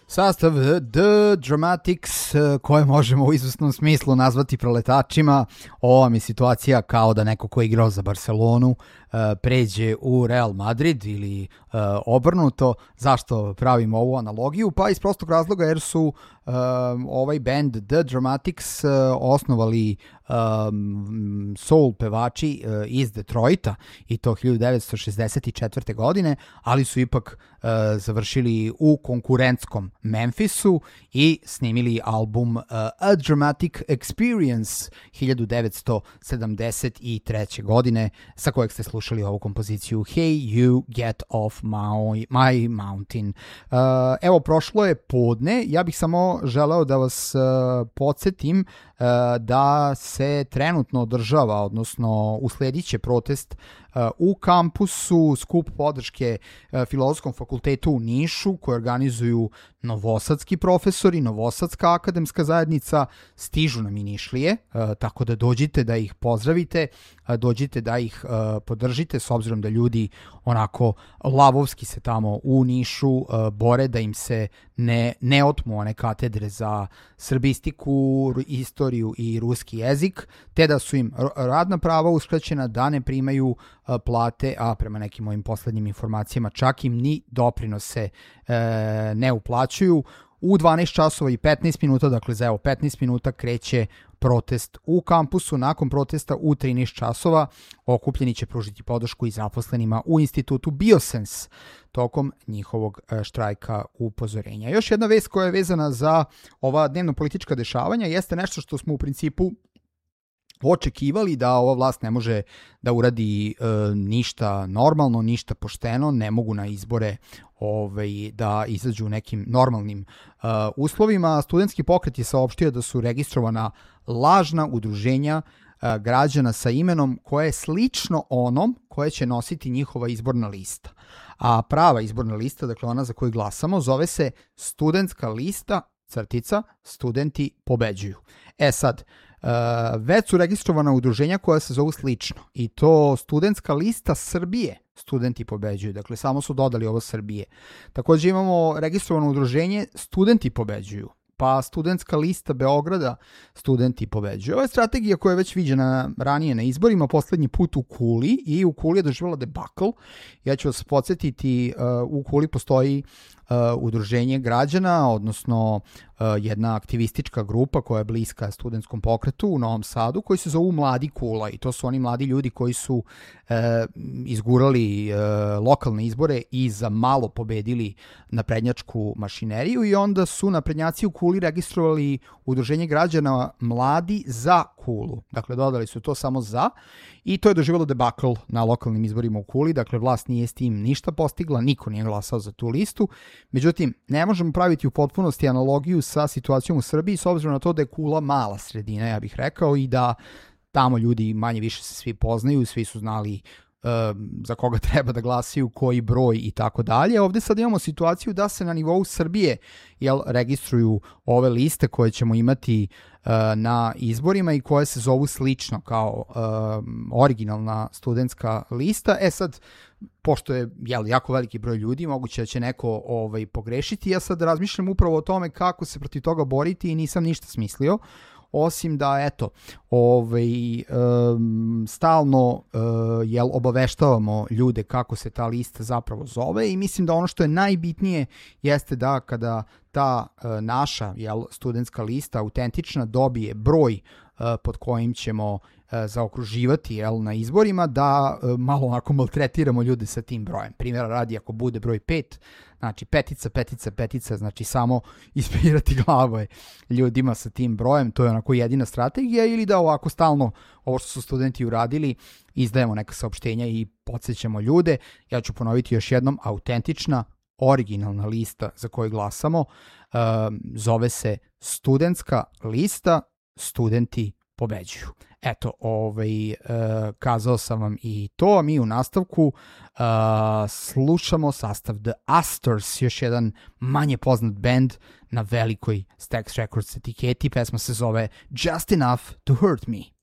Sastav The Dramatics, koje možemo u izvesnom smislu nazvati proletačima. Ova mi situacija kao da neko ko je igrao za Barcelonu pređe u Real Madrid ili obrnuto. Zašto pravim ovu analogiju? Pa iz prostog razloga jer su ovaj band The Dramatics osnovali soul pevači iz Detroita i to 1964. godine, ali su ipak završili u konkurentskom Memphisu i snimili album A Dramatic Experience 1973. godine, sa kojeg ste slušali ovu kompoziciju Hey You Get Off My Mountain. Evo, prošlo je podne, ja bih samo želeo da vas podsjetim da se trenutno održava, odnosno usledit će protest u kampusu, skup podrške Filozofskom fakultetu u Nišu koji organizuju novosadski profesori, novosadska akademska zajednica, stižu nam i Nišlije, tako da dođite da ih pozdravite, dođite da ih podržite, s obzirom da ljudi onako lavovski se tamo u Nišu bore da im se ne otmu one katedre za srbistiku, istoriju i ruski jezik, te da su im radna prava uskraćena, da ne primaju plate, a prema nekim mojim poslednjim informacijama čak im ni doprinose ne uplaćuju. U 12 časova i 15 minuta, dakle za 15 minuta kreće protest u kampusu. Nakon protesta u 13 časova okupljeni će pružiti podršku i zaposlenima u institutu Biosens tokom njihovog štrajka upozorenja. Još jedna vest koja je vezana za ova dnevno-politička dešavanja jeste nešto što smo u principu očekivali, da ova vlast ne može da uradi ništa normalno, ništa pošteno, ne mogu na izbore da izađu u nekim normalnim uslovima. Studentski pokret je saopštio da su registrovana lažna udruženja građana sa imenom koje je slično onom koje će nositi njihova izborna lista. A prava izborna lista, dakle ona za koju glasamo, zove se Studentska lista, studenti pobeđuju. Sad, već su registrovana udruženja koja se zovu slično i to Studentska lista Srbije, studenti pobeđuju, dakle samo su dodali ovo Srbije. Također imamo registrovano udruženje Studenti pobeđuju, pa Studentska lista Beograda, studenti pobeđuju. Ovo je strategija koja je već viđena ranije na izborima, poslednji put u Kuli, i u Kuli je doživjela debakl. Ja ću vas podsjetiti, u Kuli postoji udruženje građana, odnosno jedna aktivistička grupa koja je bliska studentskom pokretu u Novom Sadu, koji se zovu Mladi Kula, i to su oni mladi ljudi koji su izgurali lokalne izbore i za malo pobedili naprednjačku mašineriju, i onda su naprednjaci u Kuli registrovali udruženje građana Mladi za Kulu. Dakle, dodali su to samo za, i to je doživjelo debakl na lokalnim izborima u Kuli. Dakle, vlast nije s tim ništa postigla, niko nije glasao za tu listu. Međutim, ne možemo praviti u potpunosti analogiju sa situacijom u Srbiji, s obzirom na to da je Kula mala sredina, ja bih rekao, i da tamo ljudi manje više se svi poznaju, svi su znali za koga treba da glasaju, koji broj i tako dalje. Ovde sad imamo situaciju da se na nivou Srbije registruju ove liste koje ćemo imati na izborima i koje se zovu slično kao originalna studentska lista. Sad, pošto je jako veliki broj ljudi, moguće da će neko pogrešiti. Ja sad razmišljam upravo o tome kako se protiv toga boriti i nisam ništa smislio, osim da stalno obaveštavamo ljude kako se ta lista zapravo zove, i mislim da ono što je najbitnije jeste da kada ta naša studentska lista autentična dobije broj pod kojim ćemo zaokruživati na izborima, da malo onako maltretiramo ljude sa tim brojem. Primjera radi, ako bude broj 5, znači petica, znači samo ispirati glave ljudima sa tim brojem, to je onako jedina strategija, ili da ovako stalno, ovo što su studenti uradili, izdajemo neka saopštenja i podsjećamo ljude. Ja ću ponoviti još jednom, autentična, originalna lista za koju glasamo zove se Studentska lista, studenti pobeđuju. Eto, kazao sam vam i to. Mi u nastavku slušamo sastav The Astors, još jedan manje poznat band na velikoj Stax Records etiketi. Pesma se zove Just Enough to Hurt Me.